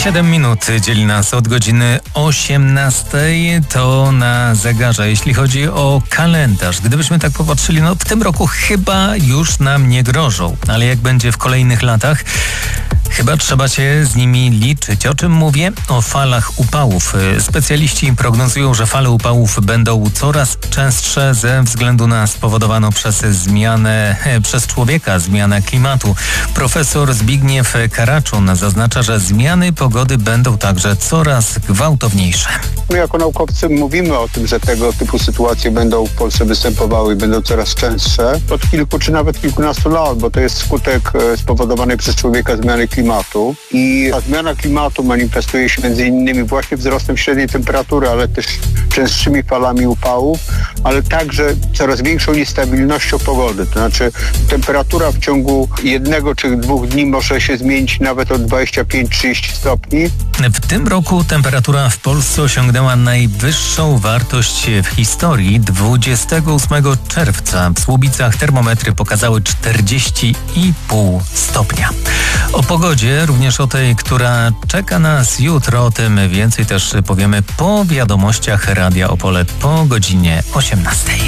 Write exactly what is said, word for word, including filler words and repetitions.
siedem minut dzieli nas od godziny osiemnastej. To na zegarze, jeśli chodzi o kalendarz. Gdybyśmy tak popatrzyli, no w tym roku chyba już nam nie grożą. Ale jak będzie w kolejnych latach? Chyba trzeba się z nimi liczyć. O czym mówię? O falach upałów. Specjaliści prognozują, że fale upałów będą coraz częstsze ze względu na spowodowaną przez zmianę, przez człowieka zmianę klimatu. Profesor Zbigniew Karaczun zaznacza, że zmiany pogody będą także coraz gwałtowniejsze. My jako naukowcy mówimy o tym, że tego typu sytuacje będą w Polsce występowały i będą coraz częstsze od kilku czy nawet kilkunastu lat, bo to jest skutek spowodowanej przez człowieka zmiany klimatu i ta zmiana klimatu manifestuje się między innymi właśnie wzrostem średniej temperatury, ale też częstszymi falami upałów, ale także coraz większą niestabilnością pogody. To znaczy temperatura w ciągu jednego czy dwóch dni może się zmienić nawet o dwadzieścia pięć do trzydziestu stopni. W tym roku temperatura w Polsce osiągnęła najwyższą wartość w historii. dwudziestego ósmego czerwca w Słubicach termometry pokazały czterdzieści i pół stopnia. O pogodzie, również o tej, która czeka nas jutro, o tym więcej też powiemy po wiadomościach Radia Opole po godzinie osiemnastej.